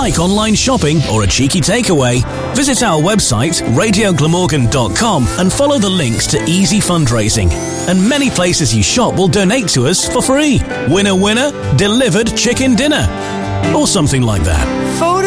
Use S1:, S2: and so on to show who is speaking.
S1: like online shopping or a cheeky takeaway, visit our website radioglamorgan.com and follow the links to easy fundraising. And many places you shop will donate to us for free. Winner, winner, delivered chicken dinner. Or something like that.